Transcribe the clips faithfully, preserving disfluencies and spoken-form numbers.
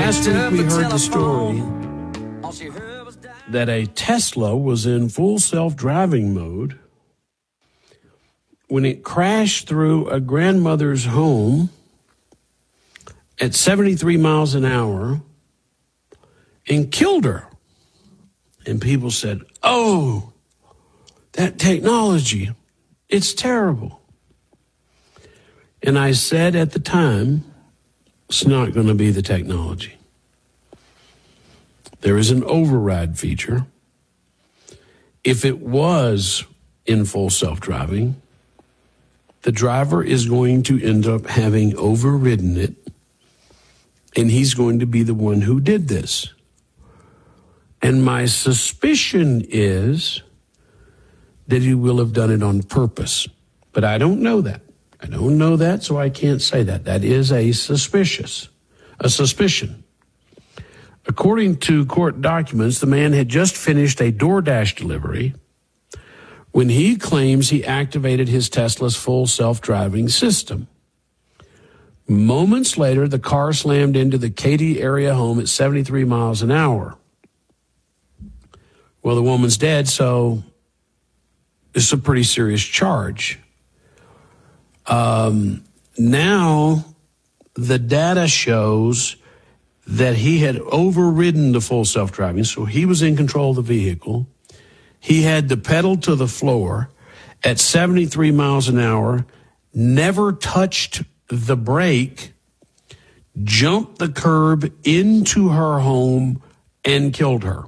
Last week we heard the story that a Tesla was in full self-driving mode when it crashed through a grandmother's home at seventy-three miles an hour and killed her. And people said, oh, that technology, it's terrible. And I said at the time, it's not going to be the technology. There is an override feature. If it was in full self-driving, the driver is going to end up having overridden it, and he's going to be the one who did this. And my suspicion is that he will have done it on purpose. But I don't know that. I don't know that, so I can't say that. That is a suspicious, a suspicion. According to court documents, the man had just finished a DoorDash delivery when he claims he activated his Tesla's full self-driving system. Moments later, the car slammed into the Katy area home at seventy-three miles an hour. Well, the woman's dead, so it's a pretty serious charge. Um, now, the data shows that he had overridden the full self-driving, so he was in control of the vehicle. He had the pedal to the floor at seventy-three miles an hour, never touched the brake, jumped the curb into her home, and killed her.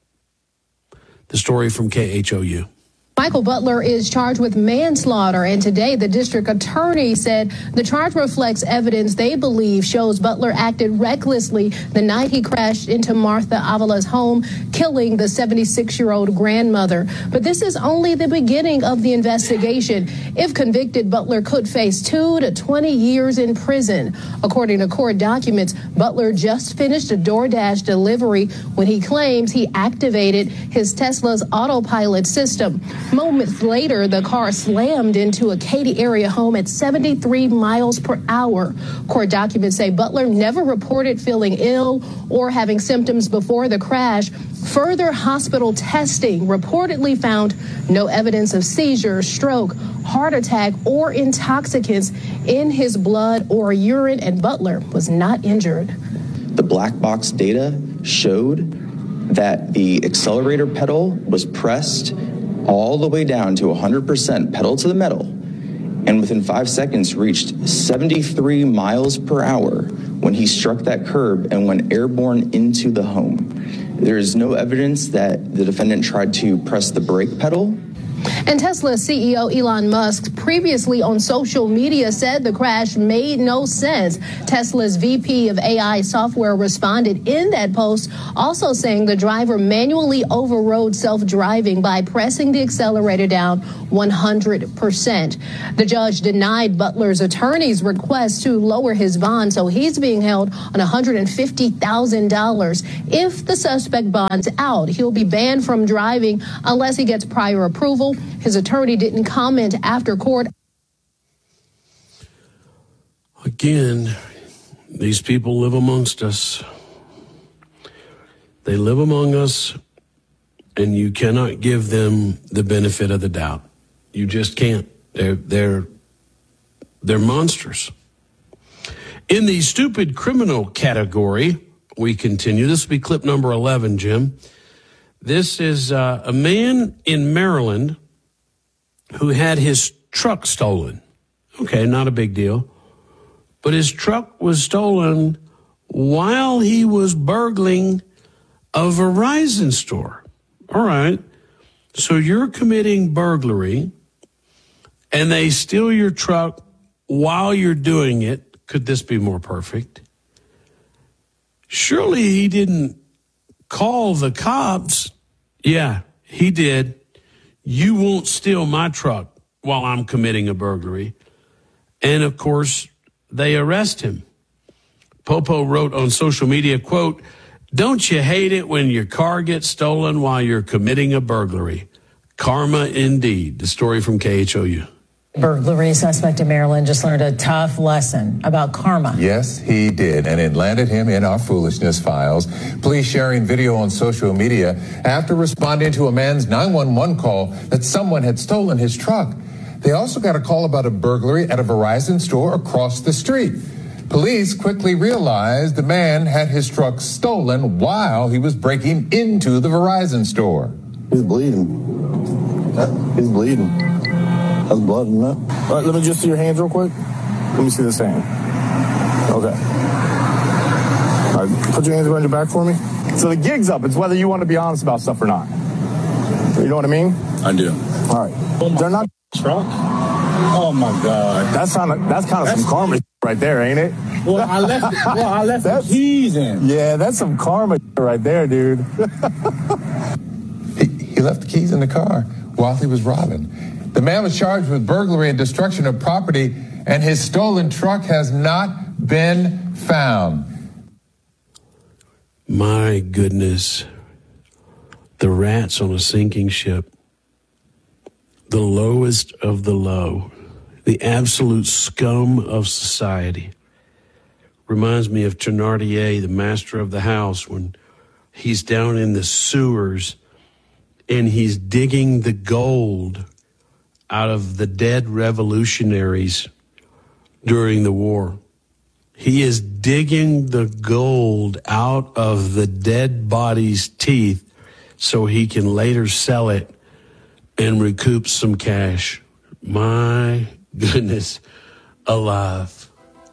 The story from K H O U. Michael Butler is charged with manslaughter, and today the district attorney said the charge reflects evidence they believe shows Butler acted recklessly the night he crashed into Martha Avala's home, killing the seventy-six-year-old grandmother. But this is only the beginning of the investigation. If convicted, Butler could face two to twenty years in prison. According to court documents, Butler just finished a DoorDash delivery when he claims he activated his Tesla's autopilot system. Moments later, the car slammed into a Katy area home at seventy-three miles per hour. Court documents say Butler never reported feeling ill or having symptoms before the crash. Further hospital testing reportedly found no evidence of seizure, stroke, heart attack, or intoxicants in his blood or urine, and Butler was not injured. The black box data showed that the accelerator pedal was pressed all the way down to one hundred percent pedal to the metal, and within five seconds reached seventy-three miles per hour when he struck that curb and went airborne into the home. There is no evidence that the defendant tried to press the brake pedal. And Tesla C E O Elon Musk previously on social media said the crash made no sense. Tesla's V P of A I software responded in that post, also saying the driver manually overrode self-driving by pressing the accelerator down one hundred percent. The judge denied Butler's attorney's request to lower his bond, so he's being held on one hundred fifty thousand dollars. If the suspect bonds out, he'll be banned from driving unless he gets prior approval. His attorney didn't comment after court. Again, these people live amongst us. They live among us, and you cannot give them the benefit of the doubt. You just can't. They're, they're, they're monsters. In the stupid criminal category, we continue. This will be clip number eleven, Jim. This is uh, a man in Maryland who had his truck stolen. Okay, not a big deal. But his truck was stolen while he was burgling a Verizon store. All right. So you're committing burglary, and they steal your truck while you're doing it. Could this be more perfect? Surely he didn't call the cops. Yeah, he did. You won't steal my truck while I'm committing a burglary. And, of course, they arrest him. Popo wrote on social media, quote, "Don't you hate it when your car gets stolen while you're committing a burglary? Karma indeed." The story from K H O U. Burglary suspect in Maryland just learned a tough lesson about karma. Yes, he did, and it landed him in our foolishness files. Police sharing video on social media after responding to a man's nine one one call that someone had stolen his truck. They also got a call about a burglary at a Verizon store across the street. Police quickly realized the man had his truck stolen while he was breaking into the Verizon store. He's bleeding. He's bleeding. That's blood in that. All right, let me just see your hands real quick. Let me see this hand. Okay. All right, put your hands behind your back for me. So the gig's up. It's whether you want to be honest about stuff or not. You know what I mean? I do. All right. They're not truck. Oh my God. That's kind of that's kind of some karma right there, ain't it? Well, I left. Well, I left the keys in. Yeah, that's some karma right there, dude. he, he left the keys in the car while he was robbing. The man was charged with burglary and destruction of property, and his stolen truck has not been found. My goodness. The rats on a sinking ship. The lowest of the low. The absolute scum of society. Reminds me of Thénardier, the master of the house, when he's down in the sewers and he's digging the gold out of the dead revolutionaries during the war. He is digging the gold out of the dead body's teeth so he can later sell it and recoup some cash. My goodness alive.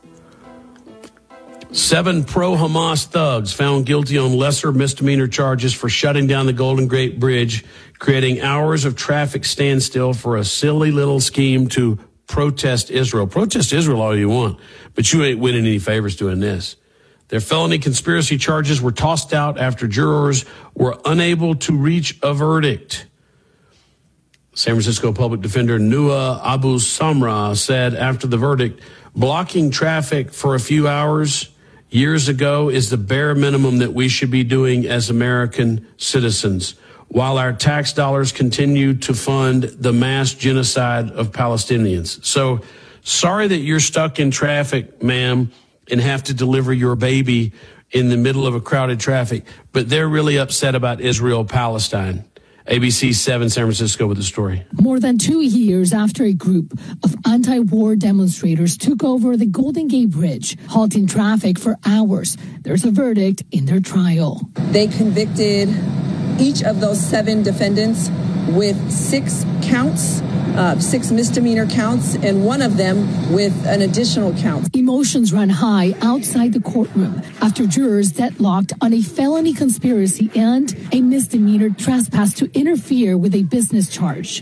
Seven pro-Hamas thugs found guilty on lesser misdemeanor charges for shutting down the Golden Gate Bridge, creating hours of traffic standstill for a silly little scheme to protest Israel. Protest Israel all you want, but you ain't winning any favors doing this. Their felony conspiracy charges were tossed out after jurors were unable to reach a verdict. San Francisco public defender Nua Abu Samra said after the verdict, blocking traffic for a few hours years ago is the bare minimum that we should be doing as American citizens, while our tax dollars continue to fund the mass genocide of Palestinians. So sorry that you're stuck in traffic, ma'am, and have to deliver your baby in the middle of a crowded traffic, but they're really upset about Israel-Palestine. A B C seven San Francisco with the story. More than two years after a group of anti-war demonstrators took over the Golden Gate Bridge, halting traffic for hours, there's a verdict in their trial. They convicted each of those seven defendants with six counts, uh, six misdemeanor counts, and one of them with an additional count. Emotions ran high outside the courtroom after jurors deadlocked on a felony conspiracy and a misdemeanor trespass to interfere with a business charge.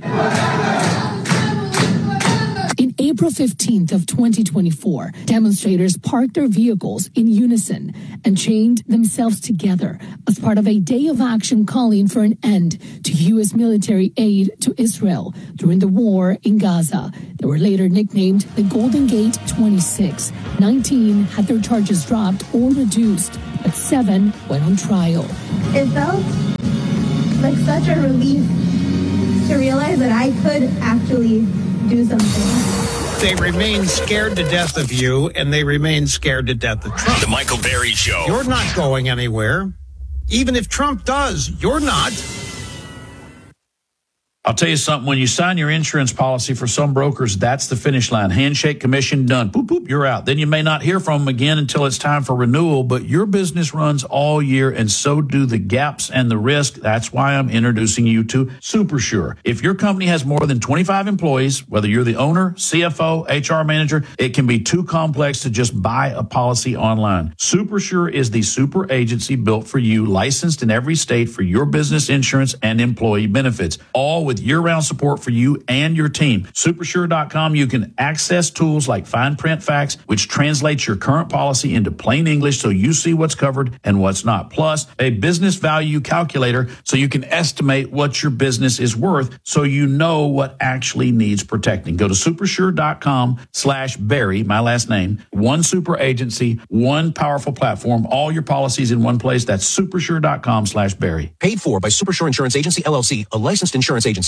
In April fifteenth of twenty twenty-four, demonstrators parked their vehicles in unison and chained themselves together as part of a day of action calling for an end to U S military aid to Israel during the war in Gaza. They were later nicknamed the Golden Gate twenty-six. nineteen had their charges dropped or reduced, but seven went on trial. It felt like such a relief to realize that I could actually do something. They remain scared to death of you, and they remain scared to death of Trump. The Michael Berry Show. You're not going anywhere. Even if Trump does, you're not. I'll tell you something. When you sign your insurance policy for some brokers, that's the finish line. Handshake, commission, done. Boop, boop, you're out. Then you may not hear from them again until it's time for renewal, but your business runs all year, and so do the gaps and the risk. That's why I'm introducing you to SuperSure. If your company has more than twenty-five employees, whether you're the owner, C F O, H R manager, it can be too complex to just buy a policy online. SuperSure is the super agency built for you, licensed in every state for your business insurance and employee benefits, all with year-round support for you and your team. Supersure dot com, you can access tools like fine print facts, which translates your current policy into plain English so you see what's covered and what's not. Plus, a business value calculator so you can estimate what your business is worth so you know what actually needs protecting. Go to supersure dot com slash Barry, my last name, one super agency, one powerful platform, all your policies in one place. That's supersure dot com slash Barry. Paid for by Supersure Insurance Agency, L L C, a licensed insurance agency.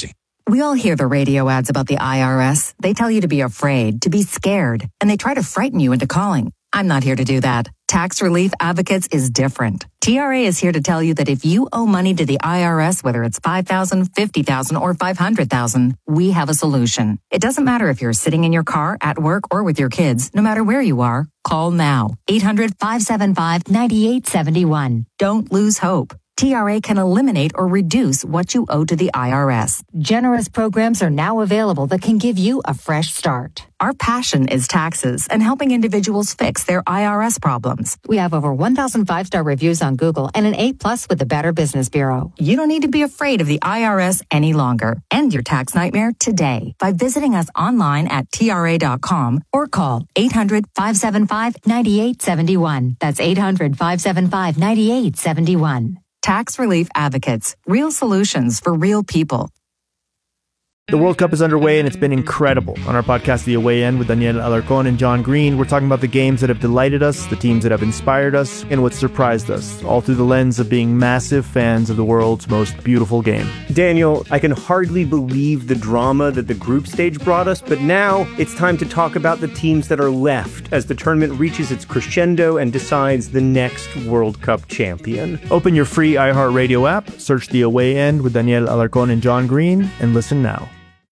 We all hear the radio ads about the I R S. They tell you to be afraid, to be scared, and they try to frighten you into calling. I'm not here to do that. Tax Relief Advocates is different. T R A is here to tell you that if you owe money to the I R S, whether it's five thousand dollars, fifty thousand dollars, or five hundred thousand dollars, we have a solution. It doesn't matter if you're sitting in your car, at work, or with your kids. No matter where you are, call now. eight hundred, five seven five, nine eight seven one. Don't lose hope. T R A can eliminate or reduce what you owe to the I R S. Generous programs are now available that can give you a fresh start. Our passion is taxes and helping individuals fix their I R S problems. We have over one thousand five-star reviews on Google and an A plus with the Better Business Bureau. You don't need to be afraid of the I R S any longer. End your tax nightmare today by visiting us online at T R A dot com or call eight hundred, five seven five, nine eight seven one. That's eight hundred, five seven five, nine eight seven one. Tax Relief Advocates. Real solutions for real people. The World Cup is underway and it's been incredible. On our podcast, The Away End, with Daniel Alarcón and John Green, we're talking about the games that have delighted us, the teams that have inspired us, and what surprised us, all through the lens of being massive fans of the world's most beautiful game. Daniel, I can hardly believe the drama that the group stage brought us, but now it's time to talk about the teams that are left as the tournament reaches its crescendo and decides the next World Cup champion. Open your free iHeartRadio app, search The Away End with Daniel Alarcón and John Green, and listen now.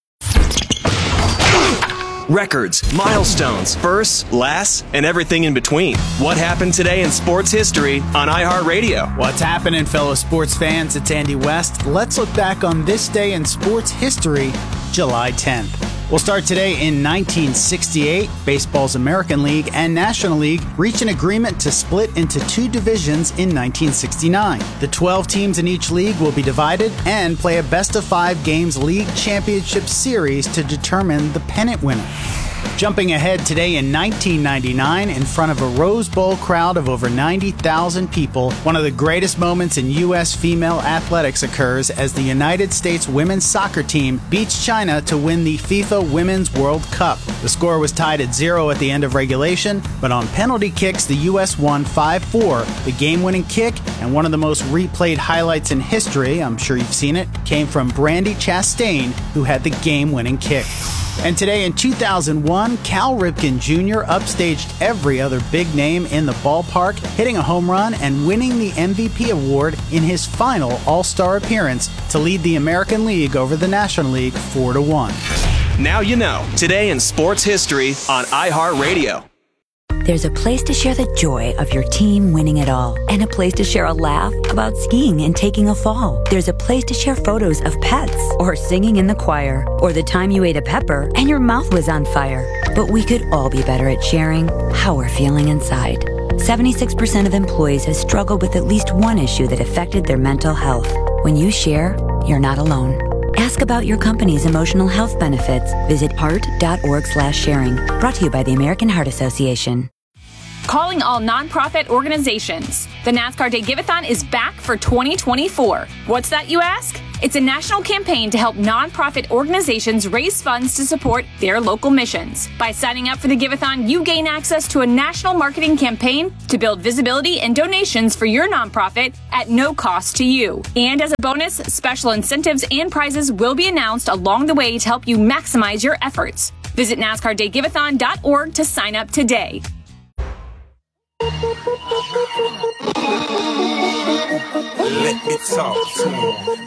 Records, milestones, firsts, lasts, and everything in between. What happened today in sports history on iHeartRadio? What's happening, fellow sports fans? It's Andy West. Let's look back on this day in sports history, July tenth. We'll start today in nineteen sixty-eight. Baseball's American League and National League reach an agreement to split into two divisions in nineteen sixty-nine. The twelve teams in each league will be divided and play a best-of-five games league championship series to determine the pennant winner. Jumping ahead today in nineteen ninety-nine, in front of a Rose Bowl crowd of over ninety thousand people, one of the greatest moments in U S female athletics occurs as the United States women's soccer team beats China to win the FIFA Women's World Cup. The score was tied at zero at the end of regulation, but on penalty kicks, the U S won five four. The game-winning kick, and one of the most replayed highlights in history, I'm sure you've seen it, came from Brandi Chastain, who had the game-winning kick. And today in two thousand one, Cal Ripken Junior upstaged every other big name in the ballpark, hitting a home run and winning the M V P award in his final All-Star appearance to lead the American League over the National League four to one. Now you know, today in sports history on iHeartRadio. There's a place to share the joy of your team winning it all, and a place to share a laugh about skiing and taking a fall. There's a place to share photos of pets, or singing in the choir, or the time you ate a pepper and your mouth was on fire. But we could all be better at sharing how we're feeling inside. seventy-six percent of employees have struggled with at least one issue that affected their mental health. When you share, you're not alone. Ask about your company's emotional health benefits. Visit heart.org slash sharing. Brought to you by the American Heart Association. Calling all nonprofit organizations. The NASCAR Day Give-A-thon is back for twenty twenty-four. What's that, you ask? It's a national campaign to help nonprofit organizations raise funds to support their local missions. By signing up for the Give-A-thon, you gain access to a national marketing campaign to build visibility and donations for your nonprofit at no cost to you. And as a bonus, special incentives and prizes will be announced along the way to help you maximize your efforts. Visit NASCAR Day Give A Thon dot org to sign up today. Let me talk to you.